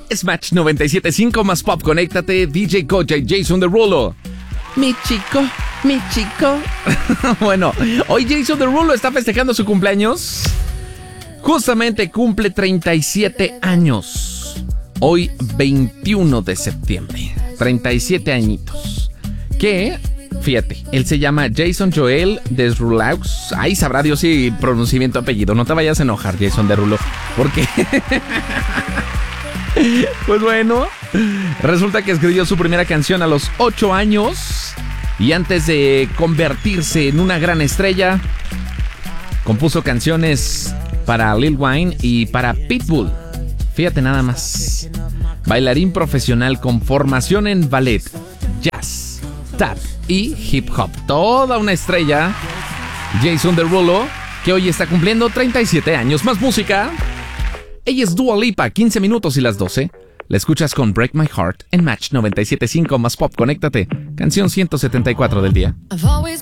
Es Match 97.5 más pop. Conéctate, DJ Kocha y Jason Derulo. Mi chico. Bueno, hoy Jason Derulo está festejando su cumpleaños. Justamente cumple 37 años. Hoy 21 de septiembre. 37 añitos. Que, fíjate, él se llama Jason Joel Desrulaux. Ay, sabrá Dios si pronunciamiento apellido. No te vayas a enojar, Jason Derulo. Porque... Pues bueno, resulta que escribió su primera canción a los 8 años y antes de convertirse en una gran estrella, compuso canciones para Lil Wayne y para Pitbull. Fíjate nada más. Bailarín profesional con formación en ballet, jazz, tap y hip hop. Toda una estrella, Jason Derulo, que hoy está cumpliendo 37 años. Más música. Ella es Dua Lipa, 15 minutos y las 12. La escuchas con Break My Heart en Match 97.5 más pop. Conéctate. Canción 174 del día.